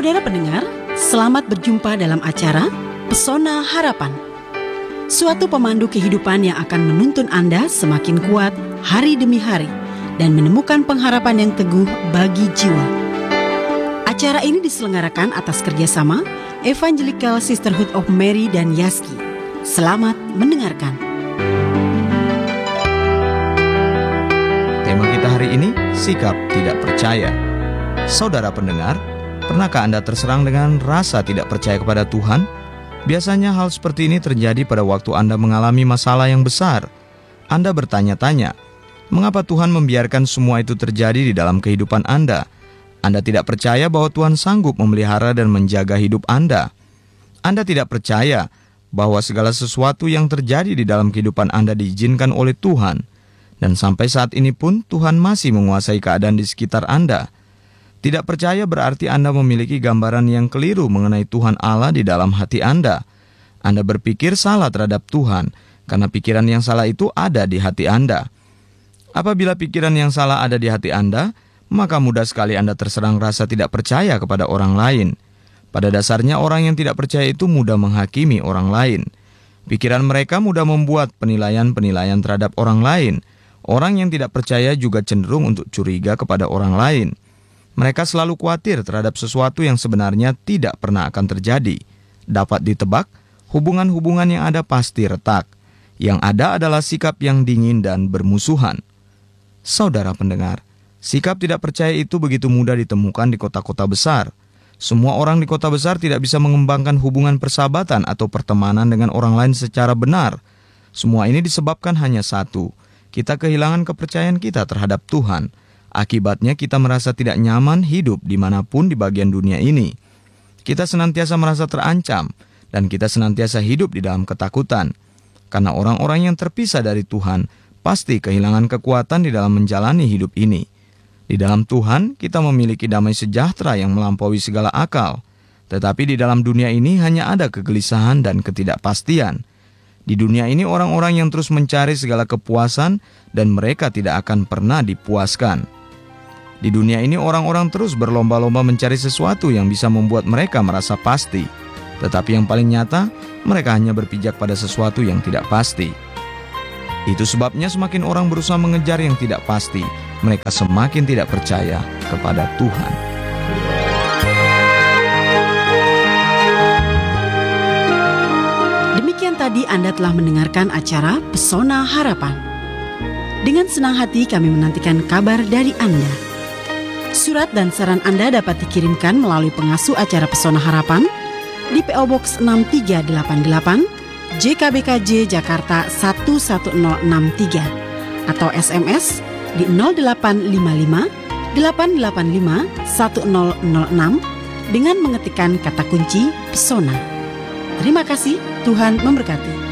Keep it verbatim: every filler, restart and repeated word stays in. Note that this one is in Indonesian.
Saudara pendengar, selamat berjumpa dalam acara Pesona Harapan. Suatu pemandu kehidupan yang akan menuntun Anda semakin kuat hari demi hari dan menemukan pengharapan yang teguh bagi jiwa. Acara ini diselenggarakan atas kerjasama Evangelical Sisterhood of Mary dan Yaski. Selamat mendengarkan. Tema kita hari ini, sikap tidak percaya. Saudara pendengar, pernahkah Anda terserang dengan rasa tidak percaya kepada Tuhan? Biasanya hal seperti ini terjadi pada waktu Anda mengalami masalah yang besar. Anda bertanya-tanya, mengapa Tuhan membiarkan semua itu terjadi di dalam kehidupan Anda? Anda tidak percaya bahwa Tuhan sanggup memelihara dan menjaga hidup Anda. Anda tidak percaya bahwa segala sesuatu yang terjadi di dalam kehidupan Anda diizinkan oleh Tuhan. Dan sampai saat ini pun Tuhan masih menguasai keadaan di sekitar Anda. Tidak percaya berarti Anda memiliki gambaran yang keliru mengenai Tuhan Allah di dalam hati Anda. Anda berpikir salah terhadap Tuhan, karena pikiran yang salah itu ada di hati Anda. Apabila pikiran yang salah ada di hati Anda, maka mudah sekali Anda terserang rasa tidak percaya kepada orang lain. Pada dasarnya orang yang tidak percaya itu mudah menghakimi orang lain. Pikiran mereka mudah membuat penilaian-penilaian terhadap orang lain. Orang yang tidak percaya juga cenderung untuk curiga kepada orang lain. Mereka selalu khawatir terhadap sesuatu yang sebenarnya tidak pernah akan terjadi. Dapat ditebak, hubungan-hubungan yang ada pasti retak. Yang ada adalah sikap yang dingin dan bermusuhan. Saudara pendengar, sikap tidak percaya itu begitu mudah ditemukan di kota-kota besar. Semua orang di kota besar tidak bisa mengembangkan hubungan persahabatan atau pertemanan dengan orang lain secara benar. Semua ini disebabkan hanya satu. Kita kehilangan kepercayaan kita terhadap Tuhan. Akibatnya kita merasa tidak nyaman hidup dimanapun di bagian dunia ini. Kita senantiasa merasa terancam, dan kita senantiasa hidup di dalam ketakutan. Karena orang-orang yang terpisah dari Tuhan pasti kehilangan kekuatan di dalam menjalani hidup ini. Di dalam Tuhan kita memiliki damai sejahtera yang melampaui segala akal. Tetapi di dalam dunia ini hanya ada kegelisahan dan ketidakpastian. Di dunia ini orang-orang yang terus mencari segala kepuasan dan mereka tidak akan pernah dipuaskan. Di dunia ini orang-orang terus berlomba-lomba mencari sesuatu yang bisa membuat mereka merasa pasti. Tetapi yang paling nyata, mereka hanya berpijak pada sesuatu yang tidak pasti. Itu sebabnya semakin orang berusaha mengejar yang tidak pasti, mereka semakin tidak percaya kepada Tuhan. Demikian tadi Anda telah mendengarkan acara Pesona Harapan. Dengan senang hati kami menantikan kabar dari Anda. Surat dan saran Anda dapat dikirimkan melalui pengasuh acara Pesona Harapan di P O Box enam tiga delapan delapan J K B K J Jakarta satu satu nol enam tiga atau S M S di nol delapan lima lima delapan delapan lima satu nol nol enam dengan mengetikkan kata kunci Pesona. Terima kasih, Tuhan memberkati.